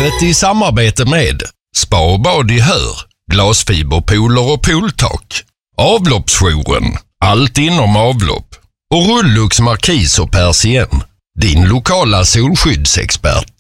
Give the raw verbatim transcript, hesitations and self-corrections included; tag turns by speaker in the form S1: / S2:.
S1: livet i samarbete med Spa och bad i Hör, glasfiberpooler och pooltak, Avloppsjouren, allt inom avlopp och Rullux Markis och Persien, din lokala solskyddsexpert.